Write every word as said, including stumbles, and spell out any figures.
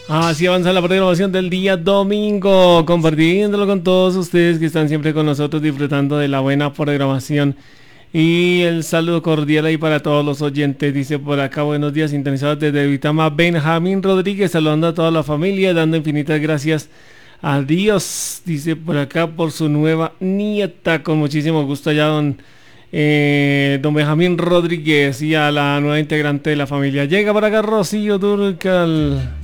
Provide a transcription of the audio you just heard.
Así avanza la programación del día domingo, compartiéndolo con todos ustedes que están siempre con nosotros disfrutando de la buena programación. Y el saludo cordial ahí para todos los oyentes. Dice por acá, buenos días, sintonizados desde Vitama, Benjamín Rodríguez, saludando a toda la familia, dando infinitas gracias a Dios. Dice por acá por su nueva nieta, con muchísimo gusto allá, don, eh, don Benjamín Rodríguez, y a la nueva integrante de la familia. Llega por acá Rocío Durcal.